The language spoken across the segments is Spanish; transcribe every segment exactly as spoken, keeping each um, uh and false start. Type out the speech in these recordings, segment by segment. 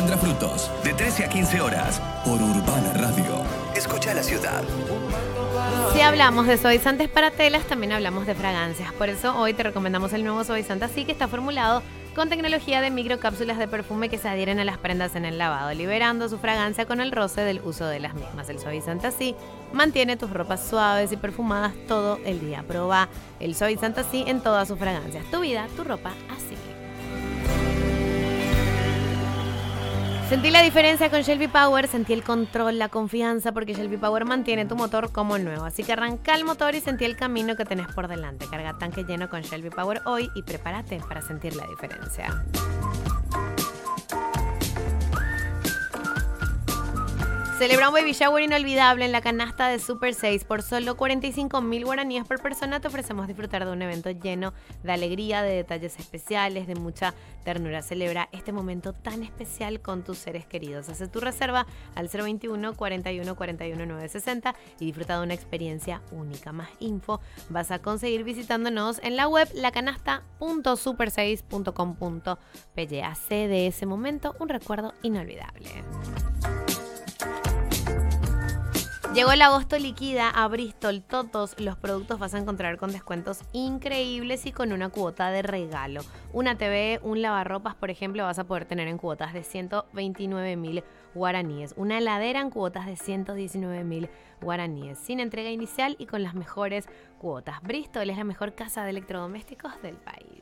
Alejandra Frutos, de trece a quince horas, por Urbana Radio. Escucha la ciudad. Si hablamos de suavizantes para telas, también hablamos de fragancias. Por eso hoy te recomendamos el nuevo suavizante así, que está formulado con tecnología de microcápsulas de perfume que se adhieren a las prendas en el lavado, liberando su fragancia con el roce del uso de las mismas. El suavizante así mantiene tus ropas suaves y perfumadas todo el día. Proba el suavizante así en todas sus fragancias. Tu vida, tu ropa así. Sentí la diferencia con Shelby Power, sentí el control, la confianza, porque Shelby Power mantiene tu motor como nuevo. Así que arranca el motor y sentí el camino que tenés por delante. Carga tanque lleno con Shelby Power hoy y prepárate para sentir la diferencia. Celebra un baby shower inolvidable en la canasta de Super seis. Por solo cuarenta y cinco mil guaraníes por persona te ofrecemos disfrutar de un evento lleno de alegría, de detalles especiales, de mucha ternura. Celebra este momento tan especial con tus seres queridos. Haz tu reserva al cero veintiuno, cuarenta y uno, cuarenta y uno, novecientos sesenta y disfruta de una experiencia única. Más info vas a conseguir visitándonos en la web lacanasta punto super seis punto com punto pe. Hace de ese momento un recuerdo inolvidable. Llegó el agosto liquida a Bristol. Todos los productos vas a encontrar con descuentos increíbles y con una cuota de regalo. Una T V, un lavarropas, por ejemplo, vas a poder tener en cuotas de ciento veintinueve mil guaraníes. Una heladera en cuotas de ciento diecinueve mil guaraníes. Sin entrega inicial y con las mejores cuotas. Bristol es la mejor casa de electrodomésticos del país.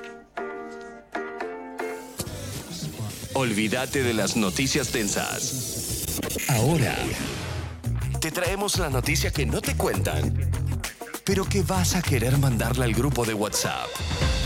Olvídate de las noticias tensas. Ahora te traemos la noticia que no te cuentan, pero que vas a querer mandarla al grupo de WhatsApp.